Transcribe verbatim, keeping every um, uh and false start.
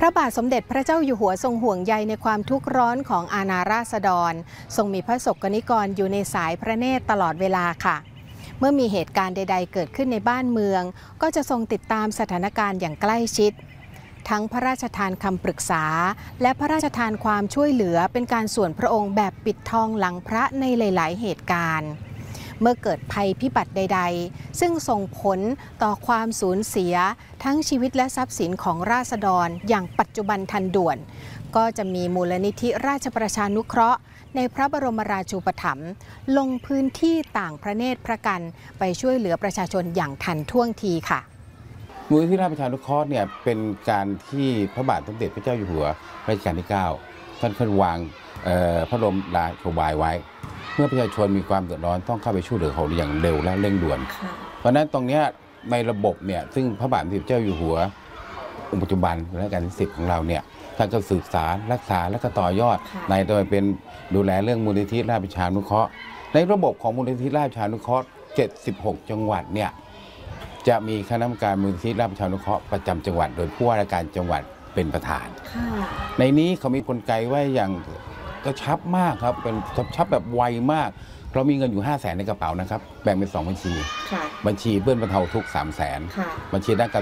ระบาทสมเด็จพระเจ้าอยู่หัวทรงห่วงใยในความทุกข์ร้อนของอาณาราษฎรทรงมีพระศกนิกรอยู่ในสายพระเนตรตลอดเวลาค่ะเมื่อมีเหตุการณ์ใดๆเกิดขึ้นในบ้านเมืองก็จะทรงติดตามสถานการณ์อย่างใกล้ชิดทั้งพระราชทานคำปรึกษาและพระราชทานความช่วยเหลือเป็นการส่วนพระองค์แบบปิดทองหลังพระในหลายๆเหตุการณ์เมื่อเกิดภัยพิบัติใดๆซึ่งส่งผลต่อความสูญเสียทั้งชีวิตและทรัพย์สินของราษฎรอย่างปัจจุบันทันด่วนก็จะมีมูลนิธิราชประชานุเคราะห์ในพระบรมราชูปถัมภ์ลงพื้นที่ต่างพระเนตรพระกันไปช่วยเหลือประชาชนอย่างทันท่วงทีค่ะมูลนิธิราชประชานุเคราะห์เนี่ยเป็นการที่พระบาทสมเด็จพระเจ้าอยู่หัวรัชกาลที่เก้าท่านเคยวางพระบรมราโชบายไว้เมื่อประชาชนมีความเดือดร้อนต้องเข้าไปช่วยเหลือเขาอย่างเร็วและเร่งด่วนเพราะฉะนั้นตรงนี้ในระบบเนี่ยซึ่งพระบาทสมเด็จพระเจ้าอยู่หัวองค์ปัจจุบันรัชกาลที่สิบของเราเนี่ยท่านก็ศึกษารักษาและก็ต่อยอดในโดยเป็นดูแลเรื่องมูลนิธิราชประชานุเคราะห์ในระบบของมูลนิธิราชประชานุเคราะห์เจ็ดสิบหกจังหวัดเนี่ยจะมีคณะกรรมการมูลนิธิราชประชานุเคราะห์ประจำจังหวัดโดยผู้ว่าราชการจังหวัดเป็นประธานในนี้เขามีกลไกไว้อย่างกระชับมากครับเป็นกระชับแบบไวมากเรามีเงินอยู่ห้าแสนในกระเป๋านะครับแบ่งเป็นสองบัญชีบัญชีเพื่อนบรรเทาทุกข์สามแสนบัญชีด้านการ